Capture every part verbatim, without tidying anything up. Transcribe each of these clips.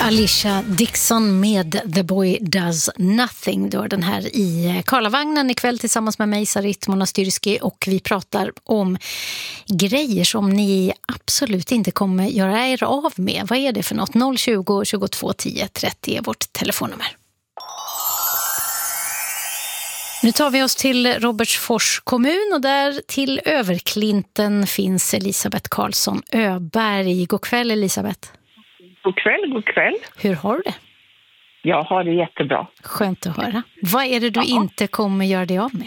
Alicia Dixon med The Boy Does Nothing. Då den här i Karlavagnen ikväll tillsammans med mig, Sarit Monastyrski, och vi pratar om grejer som ni absolut inte kommer göra er av med. Vad är det för något? noll tjugo, tjugotvå, tio, trettio är vårt telefonnummer. Nu tar vi oss till Robertsfors kommun och där till Överklinten finns Elisabeth Karlsson Öberg. God kväll, Elisabeth. God kväll, god kväll. Hur har du det? Jag har det jättebra. Skönt att höra. Vad är det du Jaha. inte kommer göra dig av med?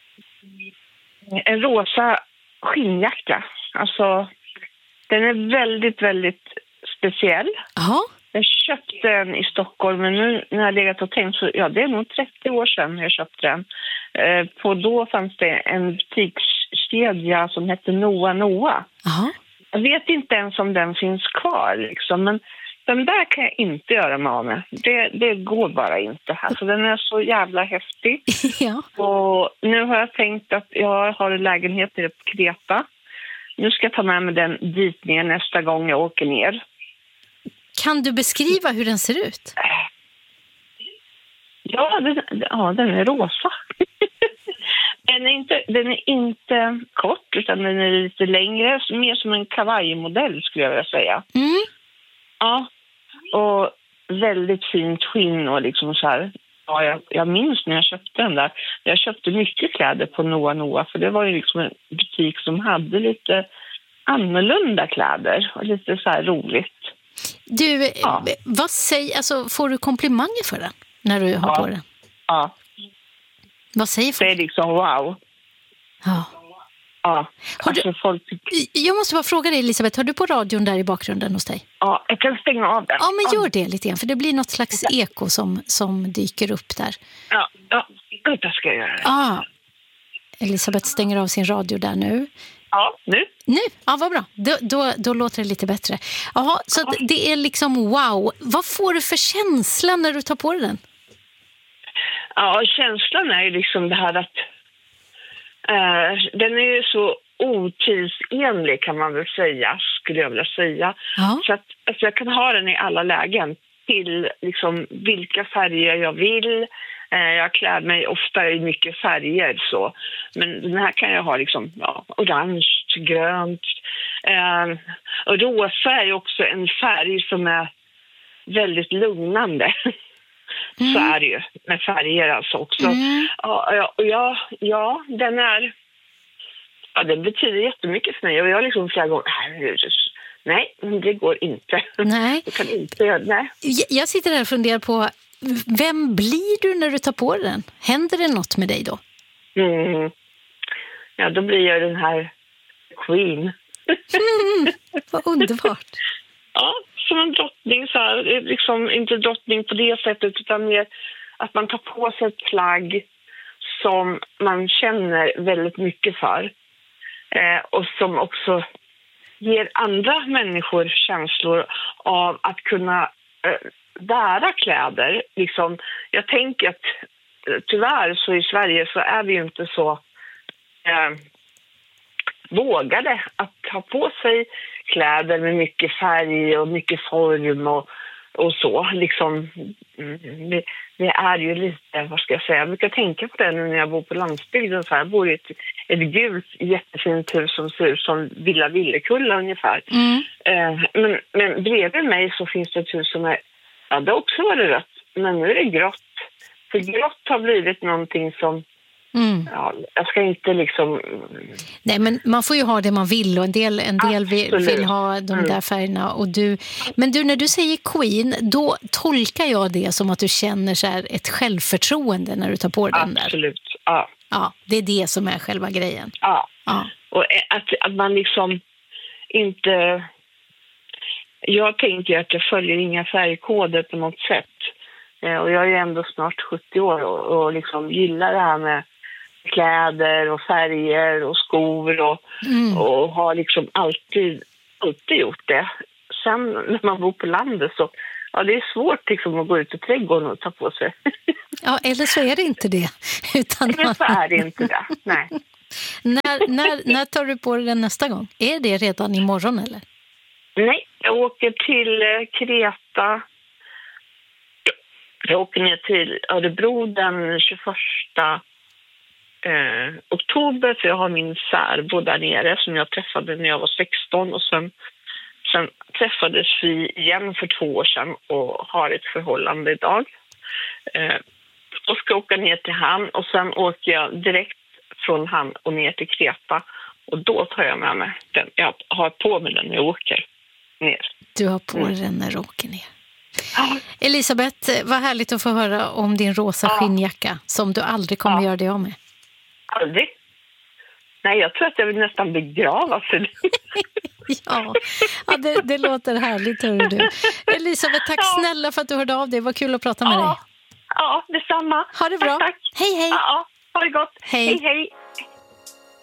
En rosa skinnjacka. Alltså, den är väldigt, väldigt speciell. Jaha. Jag köpte den i Stockholm, men nu när jag legat och tänkt så, ja, det är nog trettio år sedan jag köpte den. Eh, på då fanns det en butikskedja som hette Noa Noa. Jaha. Jag vet inte ens om den finns kvar, liksom, men den där kan jag inte göra mig av med. Det, det går bara inte. Alltså, den är så jävla häftig. Ja. Och nu har jag tänkt att jag har en lägenhet nere på Kreta. Nu ska jag ta med mig den dit ner nästa gång jag åker ner. Kan du beskriva hur den ser ut? Ja, den, ja, den är rosa. den, är inte, den är inte kort, utan den är lite längre. Mer som en kavajmodell skulle jag vilja säga. Mm. Ja, och väldigt fint skinn och liksom så här. Ja, jag, jag minns när jag köpte den där. Jag köpte mycket kläder på Noa Noa, för det var ju liksom en butik som hade lite annorlunda kläder och lite så här roligt. Du, Ja. vad säger, alltså, får du komplimanger för den när du har Ja. på den? Ja, Vad säger det folk? är liksom wow. Ja. Ja, Har du- alltså folk... Jag måste bara fråga dig, Elisabeth, har du på radion där i bakgrunden hos dig? Ja, jag kan stänga av den. Ja, men gör det lite grann, för det blir något slags eko som, som dyker upp där. Ja, ja, vänta, ska jag göra det. Ah, Elisabeth stänger av sin radio där nu. Ja, nu. Nu, ja, vad bra. Då, då, då låter det lite bättre. Jaha, så att det är liksom wow. Vad får du för känsla när du tar på dig den? Ja, känslan är ju liksom det här att eh, den är ju så otidsenlig, kan man väl säga, skulle jag vilja säga. Ja. Så att alltså, jag kan ha den i alla lägen till liksom vilka färger jag vill. Eh, jag klär mig ofta i mycket färger så. Men den här kan jag ha liksom ja, orange, grönt. Eh, och rosa är ju också en färg som är väldigt lugnande. Mm. Så är det ju med färger alltså också. Mm. Ja, ja, och ja, ja, den är... Ja, den betyder jättemycket för mig. Och jag har liksom flera gånger... Nej, det går inte. Nej. Jag kan inte göra nej. Jag- Jag sitter här och funderar på, vem blir du när du tar på dig den? Händer det något med dig då? Mm. Ja, då blir jag den här queen. Mm, vad underbart. Ja, som en drottning så här, liksom inte drottning på det sättet utan mer att man tar på sig ett plagg som man känner väldigt mycket för eh, och som också ger andra människor känslor av att kunna eh, bära kläder. Liksom, jag tänker att eh, tyvärr så i Sverige så är vi ju inte så eh, vågade att ha på sig kläder med mycket färg och mycket form och, och så. Liksom, mm, det, det är ju lite, vad ska jag säga, jag brukar tänka på det nu när jag bor på landsbygden. Så här, jag bor i ett, ett gult jättefint hus som ser ut som Villa Villekulla ungefär. Mm. Eh, men, men bredvid mig så finns det ett hus som är, ja det har också varit rött, men nu är det grått. För grått har blivit någonting som Mm. ja, jag ska inte liksom... Nej, men man får ju ha det man vill och en del, en del vill, Absolut. vill ha de Mm. där färgerna. Och du, men du, när du säger queen, då tolkar jag det som att du känner så här ett självförtroende när du tar på dig den där. Absolut, ja. Ja, det är det som är själva grejen. ja. Ja. Och att, att man liksom inte... Jag tänker att jag följer inga färgkoder på något sätt. Eh, och jag är ändå snart sjuttio år och, och liksom gillar det här med kläder och färger och skor och, Mm. och har liksom alltid, alltid gjort det. Sen när man bor på landet så ja, det är svårt liksom att gå ut i trädgården och ta på sig. Ja, eller så är det inte det. Utan Eller så är det inte det, nej. när, när, när tar du på dig den nästa gång? Är det redan imorgon eller? Nej, jag åker till Kreta Jag åker ner till Örebro den tjugoförsta eh, oktober, för jag har min särbo där nere som jag träffade när jag var sexton, och sen, sen träffades vi igen för två år sedan och har ett förhållande idag. Eh, och ska åka ner till han, och sen åker jag direkt från han och ner till Kreta, och då tar jag med mig den. Jag har på mig den när jag åker ner. Du har på mm. den när du åker ner. Ja. Elisabeth, vad härligt att få höra om din rosa ja. skinnjacka som du aldrig kommer ja. göra dig av med. Aldrig. Nej, jag tror att jag vill nästan begrava för det. ja, ja det, det låter härligt, hör du. Elisabeth, tack ja. snälla för att du hörde av dig. Vad kul att prata med ja. dig. Ja, detsamma. Ha det bra. Tack, tack. Hej, hej. Ja, ha det gott. Hej, hej. hej.